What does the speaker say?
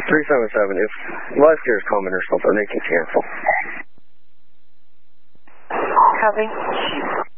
377, if life care is coming or something, they can cancel. Copy.